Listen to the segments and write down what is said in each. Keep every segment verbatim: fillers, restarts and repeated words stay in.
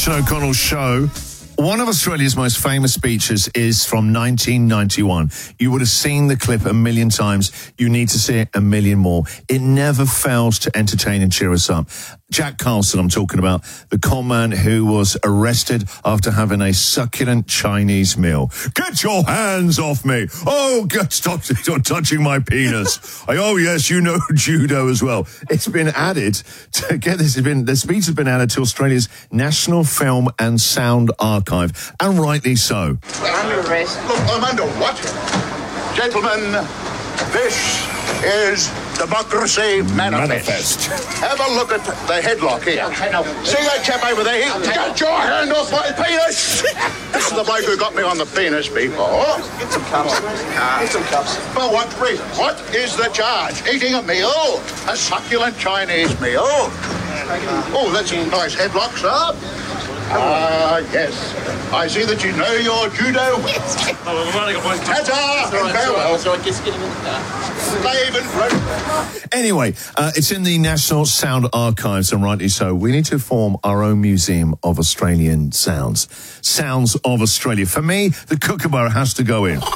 Martin O'Connell's show. One of Australia's most famous speeches is from nineteen ninety-one. You would have seen the clip a million times. You need to see it a million more. It never fails to entertain and cheer us up. Jack Carlson, I'm talking about, the con man who was arrested after having a succulent Chinese meal. Get your hands off me. Oh, get, stop, stop touching my penis. I, oh, yes, you know judo as well. It's been added to, get this, it's been, the speech has been added to Australia's National Film and Sound Archive, and rightly so. We're under arrest. Look, I'm under what? Gentlemen, this is Democracy Manifest. Manifest. Have a look at the headlock here. See that chap over there? He, get your hand off my penis! This is the bloke who got me on the penis before. Get some cups. Get some cups. For what reason? What is the charge? Eating a meal? A succulent Chinese meal? Oh, that's a nice headlock, sir. Ah, uh, yes. I see that you know your judo. Ta-ta! And farewell. So I guess get him in the car. Slave and rope. Anyway, uh, it's in the National Sound Archives, and rightly so. We need to form our own museum of Australian sounds. Sounds of Australia. For me, the Kookaburra has to go in.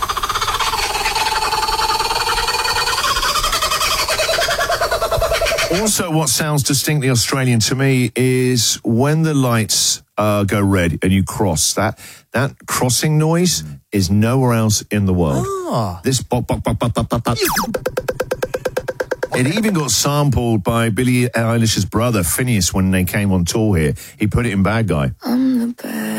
Also, what sounds distinctly Australian to me is when the lights uh, go red and you cross. That that crossing noise is nowhere else in the world. Oh. This bop, bop, bop, bop, bop, bop, bop. It even got sampled by Billie Eilish's brother, Phineas, when they came on tour here. He put it in Bad Guy. I'm the bad